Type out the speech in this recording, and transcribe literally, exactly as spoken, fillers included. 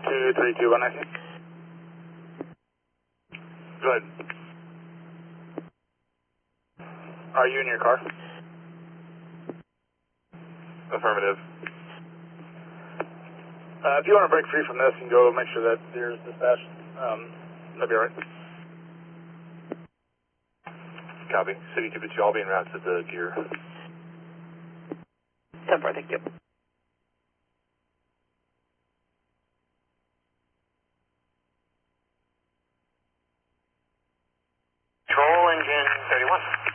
two three two one, I see. Go ahead. Are you in your car? Affirmative. Uh, if you want to break free from this and go make sure that there's dispatch, um, that'd be all right. Copy. City two two, I'll be en route to the gear. ten four, thank you. Control engine thirty-one.